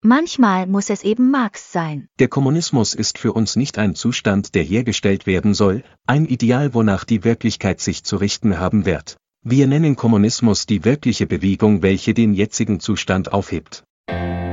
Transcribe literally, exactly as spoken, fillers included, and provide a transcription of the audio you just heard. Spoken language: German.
Manchmal muss es eben Marx sein. Der Kommunismus ist für uns nicht ein Zustand, der hergestellt werden soll, ein Ideal, wonach die Wirklichkeit sich zu richten haben wird. Wir nennen Kommunismus die wirkliche Bewegung, welche den jetzigen Zustand aufhebt.